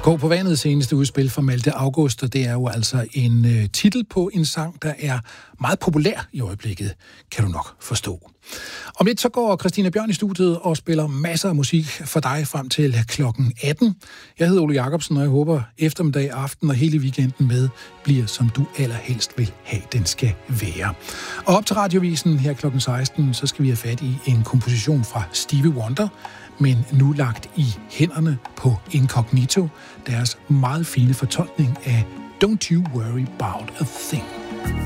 På vandet seneste udspil fra Malte August, og det er jo altså en titel på en sang, der er meget populær i øjeblikket, kan du nok forstå. Om lidt så går Christina Bjørn i studiet og spiller masser af musik for dig frem til klokken 18. Jeg hedder Ole Jacobsen, og jeg håber eftermiddag, aften og hele weekenden med bliver, som du allerhelst vil have, den skal være. Og op til radiovisen her klokken 16, så skal vi have fat i en komposition fra Stevie Wonder, men nu lagt i hænderne på Incognito, deres meget fine fortolkning af Don't You Worry About a Thing.